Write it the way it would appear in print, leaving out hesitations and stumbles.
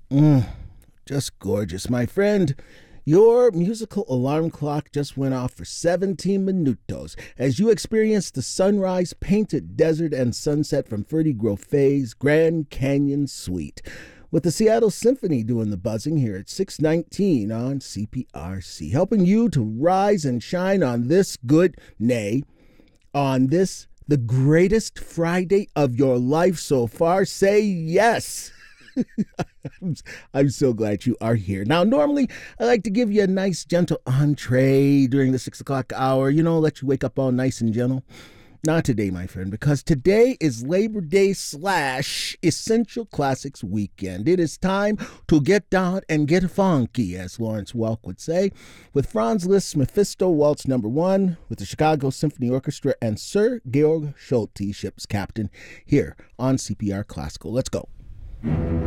Mm, just gorgeous, my friend. Your musical alarm clock just went off for 17 minutos as you experienced the sunrise, painted desert, and sunset from Ferdy Groffe's Grand Canyon Suite. With the Seattle Symphony doing the buzzing here at 619 on CPRC, helping you to rise and shine on this on this, the greatest Friday of your life so far. Say yes. I'm so glad you are here. Now, normally I like to give you a nice, gentle entree during the 6 o'clock hour, let you wake up all nice and gentle. Not today, my friend, because today is Labor Day / Essential Classics weekend. It is time to get down and get funky, as Lawrence Welk would say, with Franz Liszt's Mephisto Waltz No. 1, with the Chicago Symphony Orchestra and Sir Georg Solti, ship's captain, here on CPR Classical. Let's go.